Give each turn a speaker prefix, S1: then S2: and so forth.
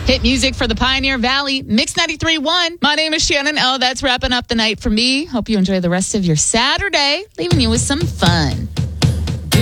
S1: Hit music for the Pioneer Valley, Mix 93.1. My name is Shannon O. That's wrapping up the night for me. Hope you enjoy the rest of your Saturday, leaving you with some fun.